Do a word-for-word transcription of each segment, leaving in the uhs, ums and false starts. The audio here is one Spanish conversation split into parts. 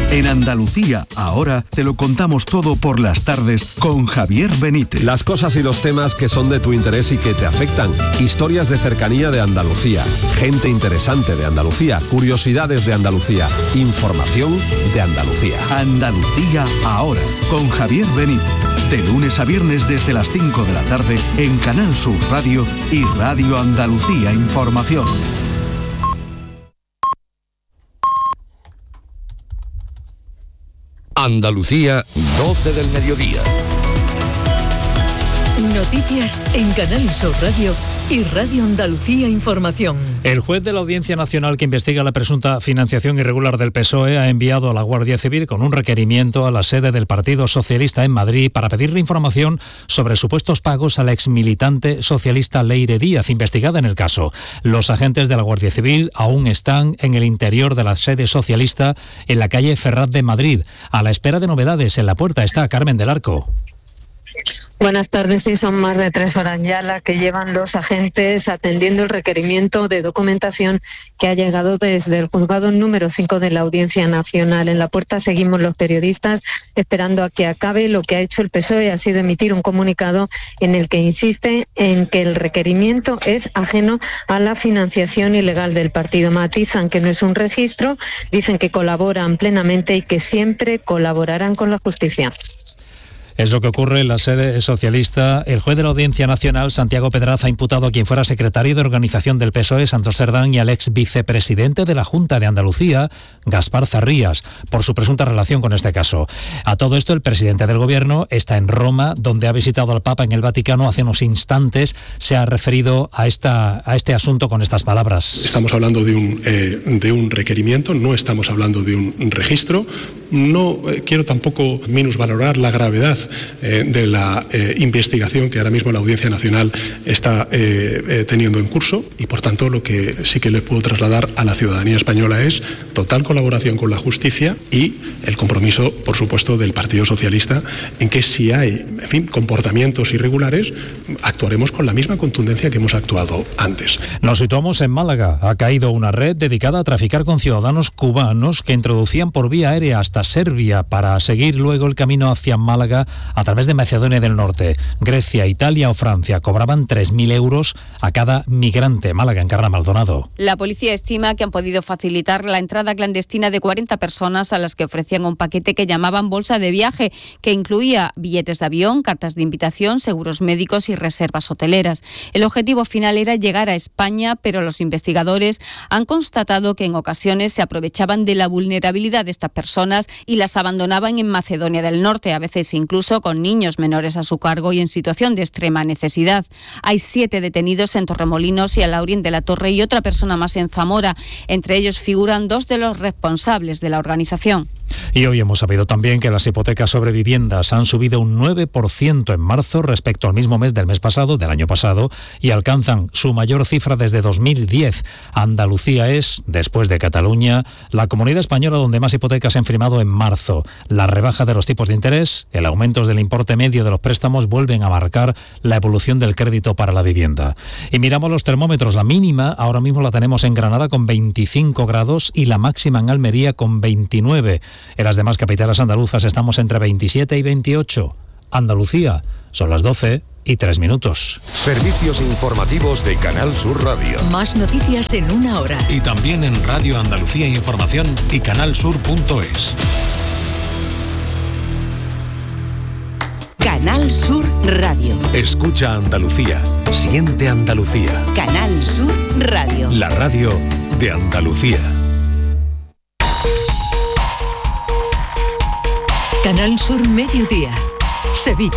En Andalucía, ahora, te lo contamos todo por las tardes con Javier Benítez. Las cosas y los temas que son de tu interés y que te afectan. Historias de cercanía de Andalucía. Gente interesante de Andalucía. Curiosidades de Andalucía. Información de Andalucía. Andalucía, ahora, con Javier Benítez. De lunes a viernes desde las cinco de la tarde en Canal Sur Radio y Radio Andalucía Información. Andalucía, doce del mediodía. Noticias en Canal Sur Radio y Radio Andalucía Información. El juez de la Audiencia Nacional que investiga la presunta financiación irregular del P S O E ha enviado a la Guardia Civil con un requerimiento a la sede del Partido Socialista en Madrid para pedirle información sobre supuestos pagos a la exmilitante socialista Leire Díaz, investigada en el caso. Los agentes de la Guardia Civil aún están en el interior de la sede socialista en la calle Ferraz de Madrid. A la espera de novedades, en la puerta está Carmen del Arco. Buenas tardes, sí, son más de tres horas ya las que llevan los agentes atendiendo el requerimiento de documentación que ha llegado desde el juzgado número cinco de la Audiencia Nacional. En la puerta seguimos los periodistas esperando a que acabe. Lo que ha hecho el P S O E ha sido emitir un comunicado en el que insiste en que el requerimiento es ajeno a la financiación ilegal del partido. Matizan que no es un registro, dicen que colaboran plenamente y que siempre colaborarán con la justicia. Es lo que ocurre en la sede socialista. El juez de la Audiencia Nacional, Santiago Pedraz, ha imputado a quien fuera secretario de organización del P S O E, Santos Cerdán, y al ex vicepresidente de la Junta de Andalucía, Gaspar Zarrías, por su presunta relación con este caso. A todo esto, el presidente del Gobierno está en Roma, donde ha visitado al Papa en el Vaticano hace unos instantes. Se ha referido a, esta, a este asunto con estas palabras. Estamos hablando de un, eh, de un requerimiento, no estamos hablando de un registro. No eh, quiero tampoco minusvalorar la gravedad eh, de la eh, investigación que ahora mismo la Audiencia Nacional está eh, eh, teniendo en curso, y por tanto lo que sí que les puedo trasladar a la ciudadanía española es total colaboración con la justicia y el compromiso, por supuesto, del Partido Socialista en que si hay, en fin, comportamientos irregulares, actuaremos con la misma contundencia que hemos actuado antes. Nos situamos en Málaga. Ha caído una red dedicada a traficar con ciudadanos cubanos que introducían por vía aérea hasta Serbia para seguir luego el camino hacia Málaga a través de Macedonia del Norte. Grecia, Italia o Francia cobraban tres mil euros a cada migrante. Málaga, Encarna Maldonado. La policía estima que han podido facilitar la entrada clandestina de cuarenta personas a las que ofrecían un paquete que llamaban bolsa de viaje, que incluía billetes de avión, cartas de invitación, seguros médicos y reservas hoteleras. El objetivo final era llegar a España, pero los investigadores han constatado que en ocasiones se aprovechaban de la vulnerabilidad de estas personas y las abandonaban en Macedonia del Norte, a veces incluso con niños menores a su cargo y en situación de extrema necesidad. Hay siete detenidos en Torremolinos y Alhaurín de la Torre y otra persona más en Zamora. Entre ellos figuran dos de los responsables de la organización. Y hoy hemos sabido también que las hipotecas sobre viviendas han subido un nueve por ciento en marzo respecto al mismo mes del mes pasado, del año pasado, y alcanzan su mayor cifra desde dos mil diez. Andalucía es, después de Cataluña, la comunidad española donde más hipotecas han firmado en marzo. La rebaja de los tipos de interés, el aumento del importe medio de los préstamos vuelven a marcar la evolución del crédito para la vivienda. Y miramos los termómetros. La mínima ahora mismo la tenemos en Granada con veinticinco grados y la máxima en Almería con veintinueve. En las demás capitales andaluzas estamos entre veintisiete y veintiocho. Andalucía, son las doce y tres minutos. Servicios informativos de Canal Sur Radio. Más noticias en una hora. Y también en Radio Andalucía Información y canalsur punto es. Canal Sur Radio. Escucha Andalucía. Siente Andalucía. Canal Sur Radio. La radio de Andalucía. Canal Sur Mediodía, Sevilla.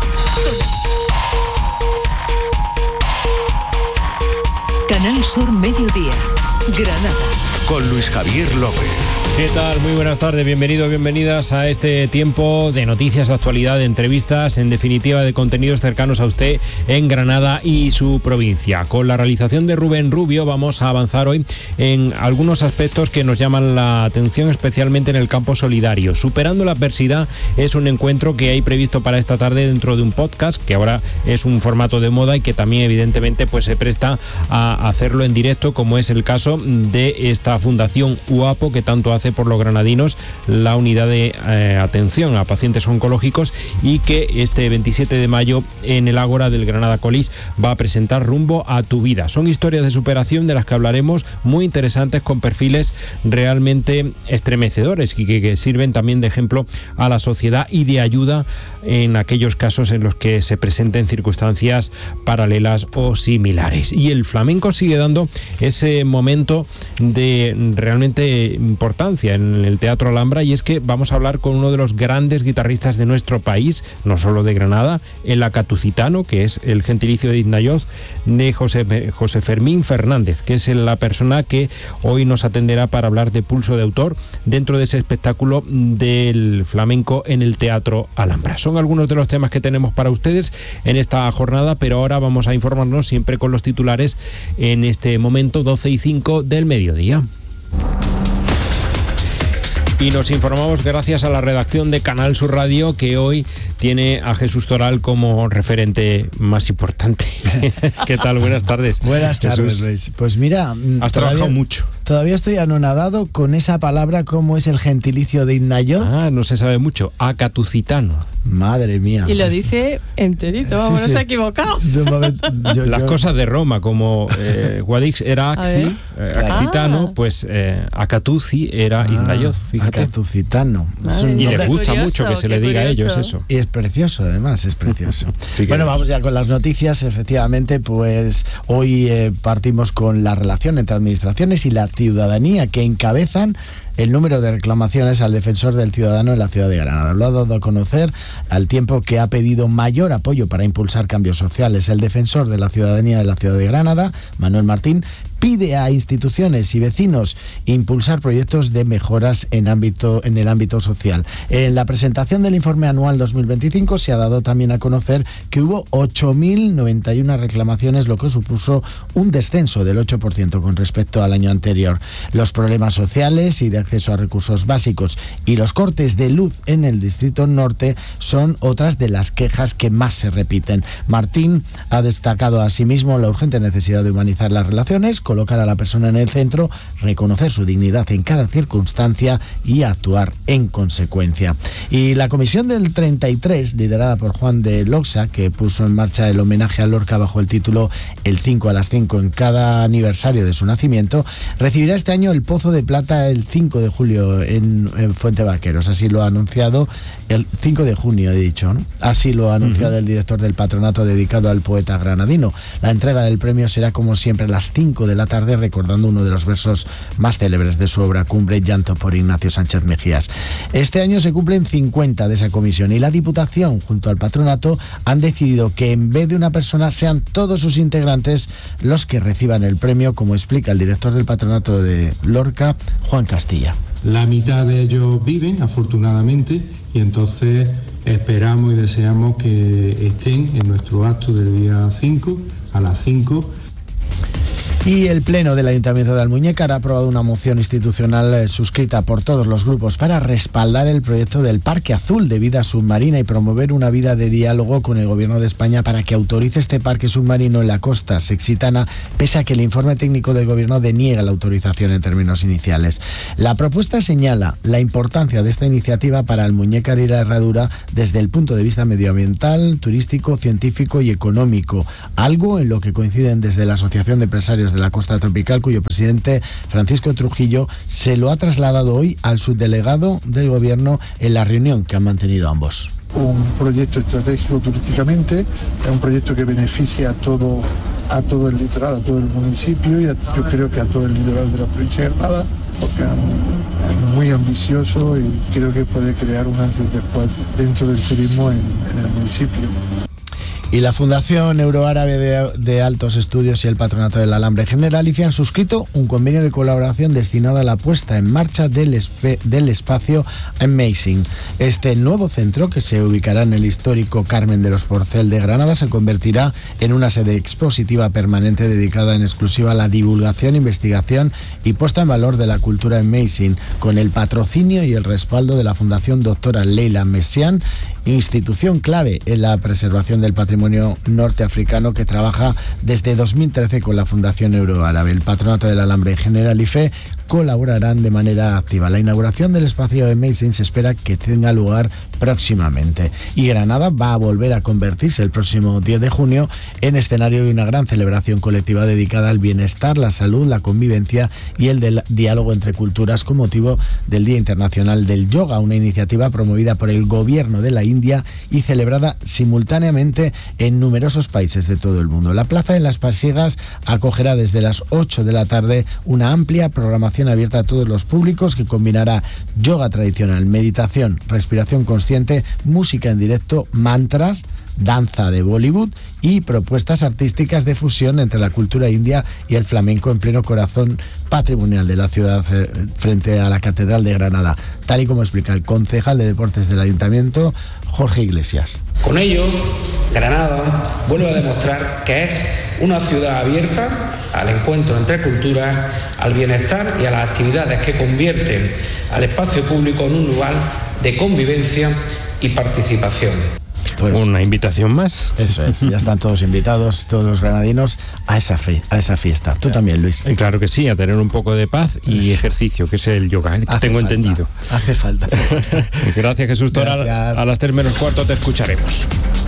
Canal Sur Mediodía, Granada. Con Luis Javier López. ¿Qué tal? Muy buenas tardes, bienvenidos, bienvenidas a este tiempo de noticias, actualidad, de entrevistas, en definitiva de contenidos cercanos a usted en Granada y su provincia. Con la realización de Rubén Rubio vamos a avanzar hoy en algunos aspectos que nos llaman la atención, especialmente en el campo solidario. Superando la adversidad es un encuentro que hay previsto para esta tarde dentro de un podcast, que ahora es un formato de moda y que también evidentemente pues se presta a hacerlo en directo, como es el caso de esta Fundación U A P O, que tanto hace por los granadinos, la unidad de eh, atención a pacientes oncológicos, y que este veintisiete de mayo en el Ágora del Granada College va a presentar Rumbo a tu vida. Son historias de superación de las que hablaremos, muy interesantes, con perfiles realmente estremecedores y que, que sirven también de ejemplo a la sociedad y de ayuda en aquellos casos en los que se presenten circunstancias paralelas o similares. Y el flamenco sigue dando ese momento de realmente importancia en el Teatro Alhambra, y es que vamos a hablar con uno de los grandes guitarristas de nuestro país, no solo de Granada, el acatuzitano, que es el gentilicio de Indayoz, de José, José Fermín Fernández, que es la persona que hoy nos atenderá para hablar de Pulso de Autor dentro de ese espectáculo del flamenco en el Teatro Alhambra. Son algunos de los temas que tenemos para ustedes en esta jornada, pero ahora vamos a informarnos siempre con los titulares en este momento, doce y cinco del mediodía. Y nos informamos gracias a la redacción de Canal Sur Radio, que hoy tiene a Jesús Toral como referente más importante. ¿Qué tal? Buenas tardes. Buenas tardes, Luis. Pues mira... Has trabajado mucho. Todavía estoy anonadado con esa palabra, ¿cómo es el gentilicio de Indayoz? Ah, no se sabe mucho. Acatucitano. Madre mía. Y lo dice enterito, vamos, sí, sí. No se ha equivocado. Momento, yo, Las yo... cosas de Roma, como eh, Guadix era Axi, eh, Acatitano, ah. pues eh, Acatuzi era ah, Indayoz, fíjate. Acatucitano. Es un y les gusta curioso, mucho que se le diga curioso. a ellos eso. Y es precioso, además, es precioso. Sí, bueno, vamos ya con las noticias. Efectivamente, pues hoy eh, partimos con la relación entre administraciones y la ciudadanía, que encabezan el número de reclamaciones al defensor del ciudadano en la ciudad de Granada. Lo ha dado a conocer al tiempo que ha pedido mayor apoyo para impulsar cambios sociales. El defensor de la ciudadanía de la ciudad de Granada, Manuel Martín, pide a instituciones y vecinos impulsar proyectos de mejoras en, ámbito, en el ámbito social. En la presentación del informe anual dos mil veinticinco se ha dado también a conocer que hubo ocho mil noventa y una reclamaciones, lo que supuso un descenso del ocho por ciento con respecto al año anterior. Los problemas sociales y de acceso a recursos básicos y los cortes de luz en el Distrito Norte son otras de las quejas que más se repiten. Martín ha destacado asimismo la urgente necesidad de humanizar las relaciones, colocar a la persona en el centro, reconocer su dignidad en cada circunstancia y actuar en consecuencia. Y la comisión del treinta y tres, liderada por Juan de Loxa, que puso en marcha el homenaje a Lorca bajo el título El cinco a las cinco en cada aniversario de su nacimiento, recibirá este año el Pozo de Plata el cinco de julio en, en Fuente Vaqueros. Así lo ha anunciado el cinco de junio, he dicho, ¿no? Así lo ha anunciado uh-huh. el director del patronato dedicado al poeta granadino. La entrega del premio será como siempre a las cinco de la tarde, recordando uno de los versos más célebres de su obra cumbre, Llanto por Ignacio Sánchez Mejías. Este año se cumplen cincuenta de esa comisión y la Diputación, junto al patronato, han decidido que en vez de una persona sean todos sus integrantes los que reciban el premio, como explica el director del patronato de Lorca, Juan Castilla. La mitad de ellos viven, afortunadamente, y entonces esperamos y deseamos que estén en nuestro acto del día cinco, a las cinco. Y el Pleno del Ayuntamiento de Almuñécar ha aprobado una moción institucional eh, suscrita por todos los grupos para respaldar el proyecto del Parque Azul de vida submarina y promover una vida de diálogo con el Gobierno de España para que autorice este parque submarino en la costa sexitana, pese a que el informe técnico del Gobierno deniega la autorización en términos iniciales. La propuesta señala la importancia de esta iniciativa para Almuñécar y la Herradura desde el punto de vista medioambiental, turístico, científico y económico, algo en lo que coinciden desde la Asociación de Empresarios de la Costa Tropical, cuyo presidente Francisco Trujillo se lo ha trasladado hoy al subdelegado del Gobierno en la reunión que han mantenido ambos. Un proyecto estratégico turísticamente, es un proyecto que beneficia a todo, a todo el litoral, a todo el municipio y a, yo creo que a todo el litoral de la provincia de Granada, porque es muy ambicioso y creo que puede crear un antes y después dentro del turismo en, en el municipio. Y la Fundación Euroárabe de, de Altos Estudios y el Patronato del Alambre Generalife han suscrito un convenio de colaboración destinado a la puesta en marcha del, espe, del espacio Amazing. Este nuevo centro, que se ubicará en el histórico Carmen de los Porcel de Granada, se convertirá en una sede expositiva permanente dedicada en exclusiva a la divulgación, investigación y puesta en valor de la cultura Amazing, con el patrocinio y el respaldo de la Fundación Doctora Leila Messian, institución clave en la preservación del patrimonio norteafricano que trabaja desde dos mil trece con la Fundación Euroárabe. El Patronato del Alambre Generalife colaborarán de manera activa. La inauguración del espacio de Amazing se espera que tenga lugar próximamente. Y Granada va a volver a convertirse el próximo diez de junio en escenario de una gran celebración colectiva dedicada al bienestar, la salud, la convivencia y el del diálogo entre culturas con motivo del Día Internacional del Yoga, una iniciativa promovida por el gobierno de la India y celebrada simultáneamente en numerosos países de todo el mundo. La Plaza de las Pasiegas acogerá desde las ocho de la tarde una amplia programación abierta a todos los públicos que combinará yoga tradicional, meditación, respiración consciente, música en directo, mantras, danza de Bollywood y propuestas artísticas de fusión entre la cultura india y el flamenco en pleno corazón patrimonial de la ciudad, eh, frente a la Catedral de Granada, tal y como explica el concejal de Deportes del Ayuntamiento, Jorge Iglesias. Con ello, Granada vuelve a demostrar que es una ciudad abierta al encuentro entre culturas, al bienestar y a las actividades que convierten al espacio público en un lugar de convivencia y participación. Pues, una invitación más. Eso es, ya están todos invitados, todos los granadinos, a esa fe, a esa fiesta. Tú también, Luis. Y claro que sí, a tener un poco de paz y ejercicio, que es el yoga, ¿eh? Tengo falta, entendido. Hace falta. Gracias, Jesús Tora. Gracias. A las tres menos cuarto te escucharemos.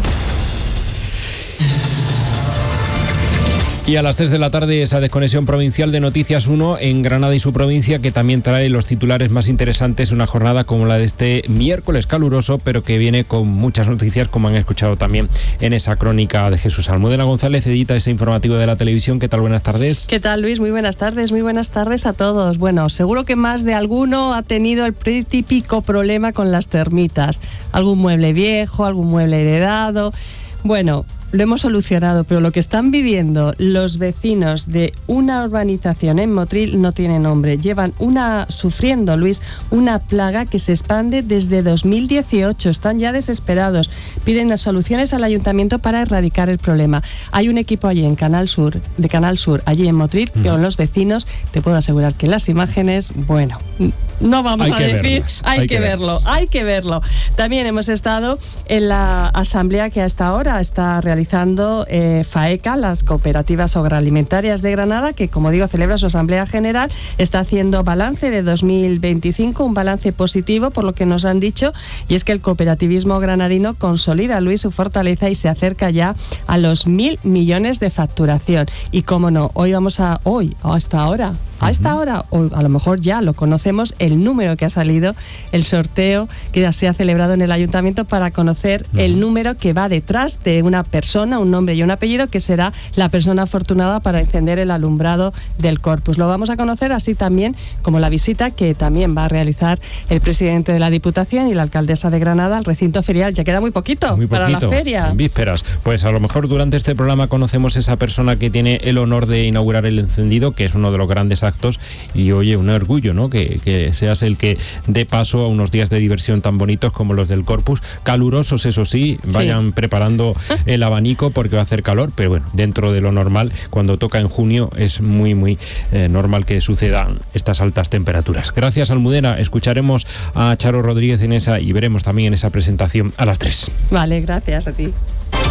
Y a las tres de la tarde esa desconexión provincial de Noticias uno en Granada y su provincia, que también trae los titulares más interesantes, una jornada como la de este miércoles caluroso, pero que viene con muchas noticias, como han escuchado también en esa crónica de Jesús. Almudena González edita ese informativo de la televisión. ¿Qué tal? Buenas tardes. ¿Qué tal, Luis? Muy buenas tardes, muy buenas tardes a todos. Bueno, seguro que más de alguno ha tenido el típico problema con las termitas. Algún mueble viejo, algún mueble heredado. Bueno, lo hemos solucionado, pero lo que están viviendo los vecinos de una urbanización en Motril no tiene nombre. Llevan una sufriendo, Luis, una plaga que se expande desde dos mil dieciocho. Están ya desesperados. Piden las soluciones al ayuntamiento para erradicar el problema. Hay un equipo allí en Canal Sur, de Canal Sur, allí en Motril, mm. con los vecinos. Te puedo asegurar que las imágenes, bueno, no vamos hay a decir, hay, hay que, que verlo, hay que verlo. También hemos estado en la asamblea que hasta ahora está realizando realizando eh, FAECA, las cooperativas agroalimentarias de Granada, que, como digo, celebra su asamblea general, está haciendo balance de dos mil veinticinco, un balance positivo por lo que nos han dicho, y es que el cooperativismo granadino consolida, Luis, su fortaleza y se acerca ya a los mil millones de facturación. Y cómo no, hoy vamos a, hoy, hasta ahora, a esta hora, o a lo mejor ya lo conocemos, el número que ha salido, el sorteo que se ha celebrado en el ayuntamiento para conocer uh-huh. el número que va detrás de una persona, un nombre y un apellido, que será la persona afortunada para encender el alumbrado del Corpus. Lo vamos a conocer, así también como la visita que también va a realizar el presidente de la Diputación y la alcaldesa de Granada al recinto ferial. Ya queda muy poquito, muy poquito para la feria. En vísperas. Pues a lo mejor durante este programa conocemos esa persona que tiene el honor de inaugurar el encendido, que es uno de los grandes actos, y oye, un orgullo, ¿no? Que, que seas el que dé paso a unos días de diversión tan bonitos como los del Corpus, calurosos, eso sí, vayan sí. preparando el abanico porque va a hacer calor, pero bueno, dentro de lo normal, cuando toca en junio es muy, muy eh, normal que sucedan estas altas temperaturas. Gracias, Almudena. Escucharemos a Charo Rodríguez en esa y veremos también en esa presentación a las tres. Vale, gracias a ti.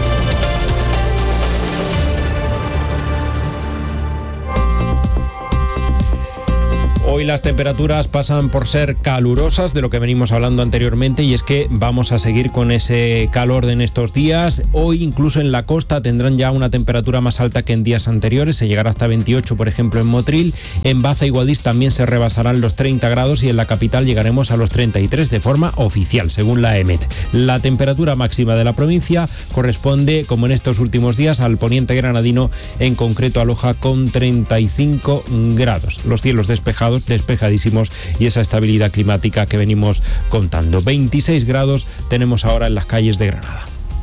Hoy las temperaturas pasan por ser calurosas, de lo que venimos hablando anteriormente, y es que vamos a seguir con ese calor de en estos días. Hoy incluso en la costa tendrán ya una temperatura más alta que en días anteriores, se llegará hasta veintiocho, por ejemplo, en Motril. En Baza y Guadix también se rebasarán los treinta grados y en la capital llegaremos a los treinta y tres de forma oficial, según la EMET. La temperatura máxima de la provincia corresponde, como en estos últimos días, al poniente granadino, en concreto a Loja, con treinta y cinco grados. Los cielos despejados despejadísimos y esa estabilidad climática que venimos contando. veintiséis grados tenemos ahora en las calles de Granada.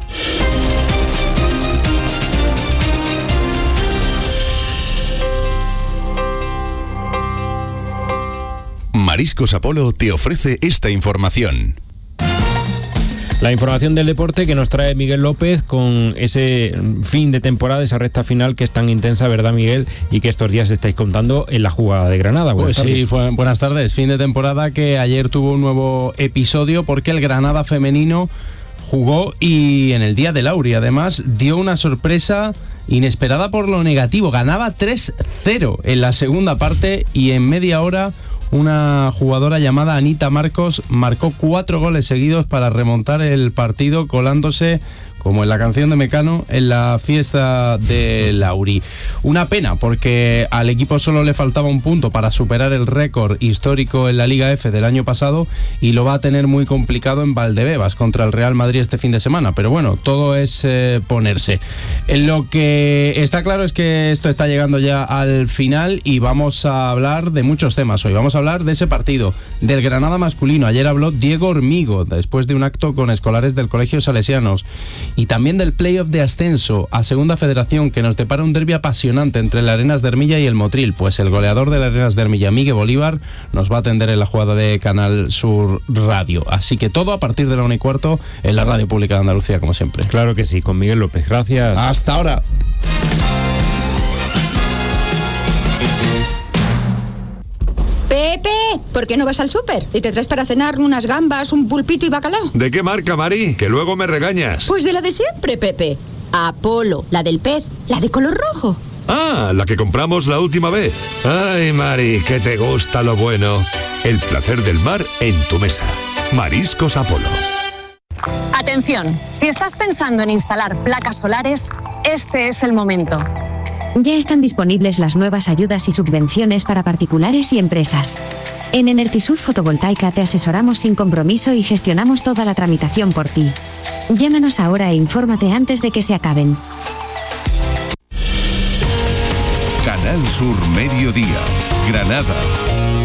Mariscos Apolo te ofrece esta información. La información del deporte que nos trae Miguel López con ese fin de temporada, esa recta final que es tan intensa, ¿verdad, Miguel? Y que estos días estáis contando en la jugada de Granada. Buenas pues sí, fue, buenas tardes. Fin de temporada que ayer tuvo un nuevo episodio porque el Granada femenino jugó y en el día del Auri además dio una sorpresa inesperada por lo negativo. Ganaba tres cero en la segunda parte y en media hora una jugadora llamada Anita Marcos marcó cuatro goles seguidos para remontar el partido, colándose, como en la canción de Mecano, en la fiesta de Lauri. Una pena, porque al equipo solo le faltaba un punto para superar el récord histórico en la Liga F del año pasado y lo va a tener muy complicado en Valdebebas contra el Real Madrid este fin de semana. Pero bueno, todo es eh, ponerse. Lo que está claro es que esto está llegando ya al final y vamos a hablar de muchos temas hoy. Vamos a hablar de ese partido, del Granada masculino. Ayer habló Diego Hormigo, después de un acto con escolares del Colegio Salesianos. Y también del playoff de ascenso a Segunda Federación, que nos depara un derbi apasionante entre el Arenas de Hermilla y el Motril, pues el goleador del Arenas de Hermilla, Miguel Bolívar, nos va a atender en la jugada de Canal Sur Radio. Así que todo a partir de la una y cuarto en la Radio Pública de Andalucía, como siempre. Claro que sí, con Miguel López. Gracias. Hasta ahora. Pepe, ¿por qué no vas al súper? Y te traes para cenar unas gambas, un pulpito y bacalao. ¿De qué marca, Mari? Que luego me regañas. Pues de la de siempre, Pepe. Apolo, la del pez, la de color rojo. Ah, la que compramos la última vez. Ay, Mari, que te gusta lo bueno. El placer del mar en tu mesa. Mariscos Apolo. Atención, si estás pensando en instalar placas solares, este es el momento. Ya están disponibles las nuevas ayudas y subvenciones para particulares y empresas. En Enertisur Fotovoltaica te asesoramos sin compromiso y gestionamos toda la tramitación por ti. Llámanos ahora e infórmate antes de que se acaben. Canal Sur Mediodía, Granada.